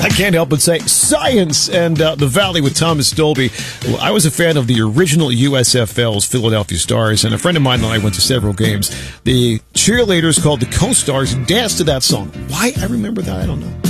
I can't help but say science and the Valley with Thomas Dolby. Well, I was a fan of the original USFL's Philadelphia Stars, and a friend of mine and I went to several games. The cheerleaders called the Co-Stars danced to that song. Why I remember that, I don't know.